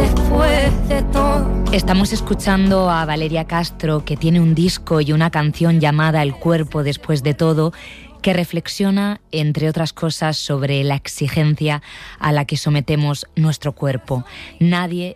después de todo. Estamos escuchando a Valeria Castro, que tiene un disco y una canción llamada El cuerpo después de todo, que reflexiona, entre otras cosas, sobre la exigencia a la que sometemos nuestro cuerpo. Nadie